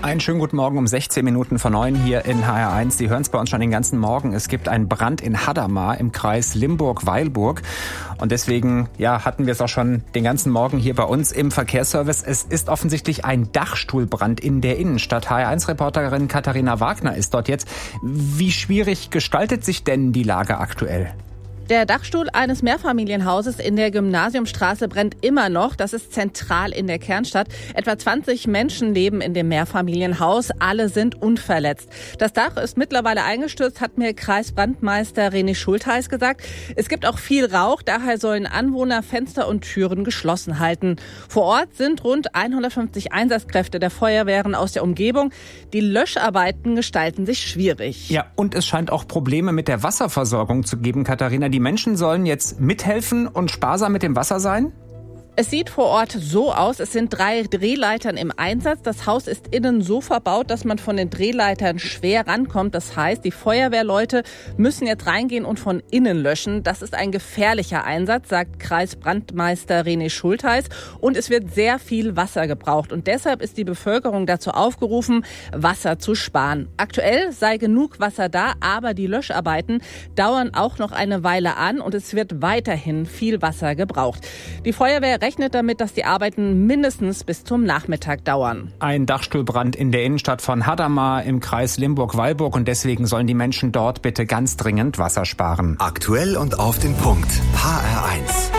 Einen schönen guten Morgen um 16 Minuten vor 9 hier in HR1. Sie hören es bei uns schon den ganzen Morgen. Es gibt einen Brand in Hadamar im Kreis Limburg-Weilburg. Und deswegen hatten wir es auch schon den ganzen Morgen hier bei uns im Verkehrsservice. Es ist offensichtlich ein Dachstuhlbrand in der Innenstadt. HR1-Reporterin Katharina Wagner ist dort jetzt. Wie schwierig gestaltet sich denn die Lage aktuell? Der Dachstuhl eines Mehrfamilienhauses in der Gymnasiumstraße brennt immer noch. Das ist zentral in der Kernstadt. Etwa 20 Menschen leben in dem Mehrfamilienhaus. Alle sind unverletzt. Das Dach ist mittlerweile eingestürzt, hat mir Kreisbrandmeister René Schultheis gesagt. Es gibt auch viel Rauch. Daher sollen Anwohner Fenster und Türen geschlossen halten. Vor Ort sind rund 150 Einsatzkräfte der Feuerwehren aus der Umgebung. Die Löscharbeiten gestalten sich schwierig. Ja, und es scheint auch Probleme mit der Wasserversorgung zu geben, Katharina. Die Menschen sollen jetzt mithelfen und sparsam mit dem Wasser sein? Es sieht vor Ort so aus, es sind 3 Drehleitern im Einsatz. Das Haus ist innen so verbaut, dass man von den Drehleitern schwer rankommt. Das heißt, die Feuerwehrleute müssen jetzt reingehen und von innen löschen. Das ist ein gefährlicher Einsatz, sagt Kreisbrandmeister René Schultheis. Und es wird sehr viel Wasser gebraucht. Und deshalb ist die Bevölkerung dazu aufgerufen, Wasser zu sparen. Aktuell sei genug Wasser da, aber die Löscharbeiten dauern auch noch eine Weile an und es wird weiterhin viel Wasser gebraucht. Die Feuerwehr rechnet damit, dass die Arbeiten mindestens bis zum Nachmittag dauern. Ein Dachstuhlbrand in der Innenstadt von Hadamar im Kreis Limburg-Weilburg und deswegen sollen die Menschen dort bitte ganz dringend Wasser sparen. Aktuell und auf den Punkt. HR1.